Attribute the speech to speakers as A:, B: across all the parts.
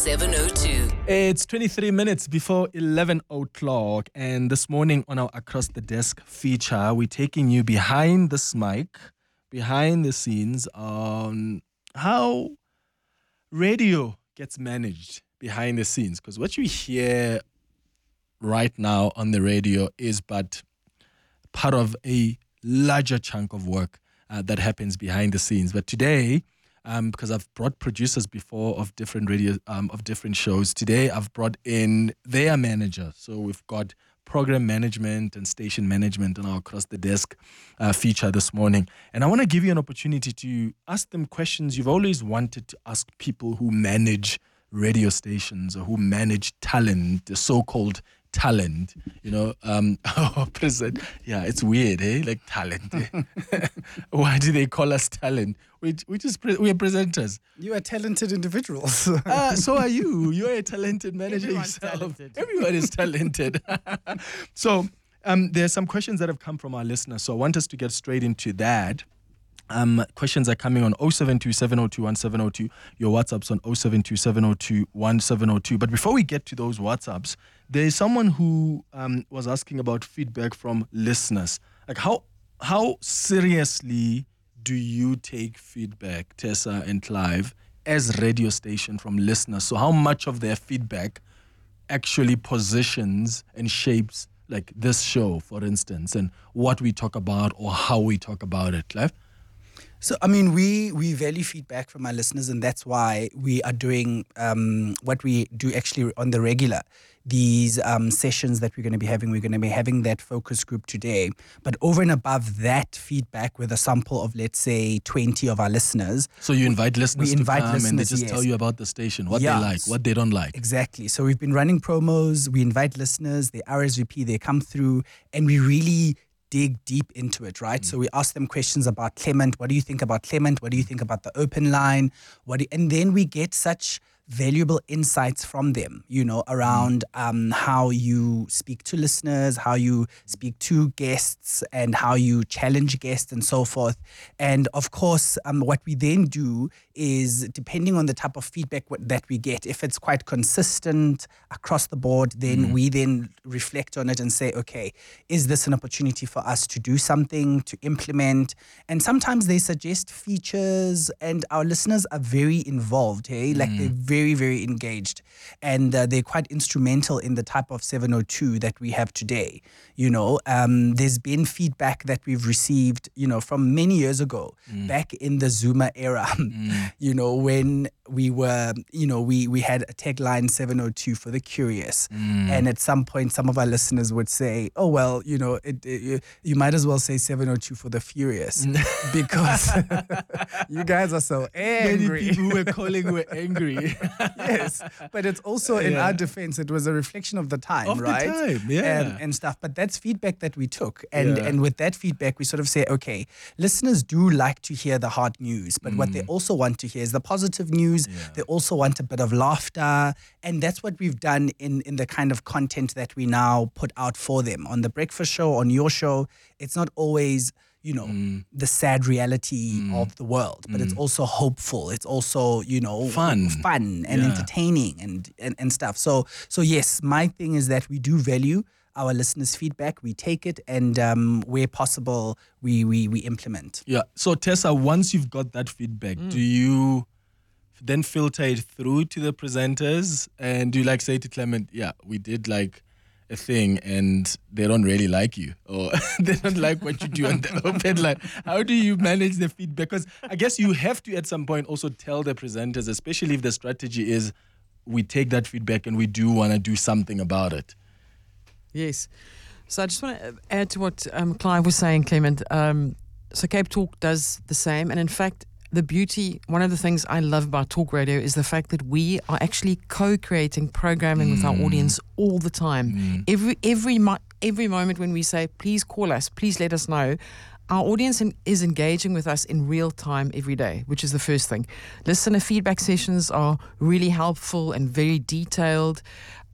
A: 702.
B: It's 23 minutes before 11 o'clock, and this morning on our Across the Desk feature, we're taking you behind this mic, behind the scenes on how radio gets managed behind the scenes. Because what you hear right now on the radio is but part of a larger chunk of work that happens behind the scenes. But today, because I've brought producers before of different radio of different shows. Today I've brought in their manager. So we've got program management and station management on our Across the Desk feature this morning. And I want to give you an opportunity to ask them questions you've always wanted to ask people who manage radio stations or who manage talent, the so-called talent, our president. Yeah, it's weird, eh? Like talent. Why do they call us talent? We're presenters.
C: You are talented individuals.
B: So are you. You're a talented manager
C: Everyone's
B: yourself.
C: talented.
B: Everyone is talented. So there are some questions that have come from our listeners. So I want us to get straight into that. Questions are coming on 072-702-1702. Your WhatsApp's on 072-702-1702. But before we get to those WhatsApps, there is someone who was asking about feedback from listeners. Like how seriously do you take feedback, Tessa and Clive, as radio station from listeners? So how much of their feedback actually positions and shapes like this show, for instance, and what we talk about or how we talk about it, Clive?
C: So, I mean, we value feedback from our listeners, and that's why we are doing what we do actually on the regular. These sessions that we're going to be having that focus group today. But over and above that feedback with a sample of, let's say, 20 of our listeners.
B: So you invite listeners to come and they just
C: yes.
B: tell you about the station, what they like, what they don't like.
C: Exactly. So we've been running promos. We invite listeners, they RSVP, they come through, and we really dig deep into it, right? So we ask them questions about Clement. What do you think about Clement? What do you think about the open line? And then we get such valuable insights from them, around how you speak to listeners, how you speak to guests, and how you challenge guests and so forth. And of course, what we then do is, depending on the type of feedback that we get, if it's quite consistent across the board, then we then reflect on it and say, okay, is this an opportunity for us to do something, to implement? And sometimes they suggest features, and our listeners are very involved, hey? Like they're very, very engaged, and they're quite instrumental in the type of 702 that we have today. There's been feedback that we've received, from many years ago, back in the Zuma era, when we were, we had a tagline 702 for the curious. And at some point, some of our listeners would say, oh, well, you might as well say 702 for the furious because you guys are so angry.
B: Many people who were calling were angry.
C: Yes, but it's also in our defense, it was a reflection of the time, right?
B: The time, yeah.
C: And stuff. But that's feedback that we took. And with that feedback, we sort of say, okay, listeners do like to hear the hard news, but what they also want to hear is the positive news. Yeah. They also want a bit of laughter. And that's what we've done in the kind of content that we now put out for them. On the breakfast show, on your show, it's not always the sad reality of the world, but it's also hopeful. It's also, fun and entertaining and stuff. So yes, my thing is that we do value our listeners' feedback. We take it, and where possible, we implement.
B: Yeah. So Tessa, once you've got that feedback, do you then filter it through to the presenters? And do you say to Clement, yeah, we did a thing and they don't really like you, or they don't like what you do on the open line? How do you manage the feedback? Because I guess you have to at some point also tell the presenters, especially if the strategy is we take that feedback and we do want to do something about it.
D: Yes. So I just want to add to what Clive was saying, Clement. So Cape Talk does the same, and in fact, one of the things I love about talk radio is the fact that we are actually co-creating programming with our audience all the time. Every moment when we say, please call us, please let us know, our audience is engaging with us in real time every day, which is the first thing. Listener feedback sessions are really helpful and very detailed.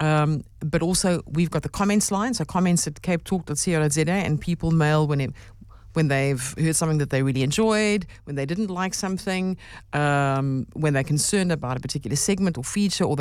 D: But also we've got the comments line, so comments at capetalk.co.za, and people mail when they've heard something that they really enjoyed, when they didn't like something, when they're concerned about a particular segment or feature, or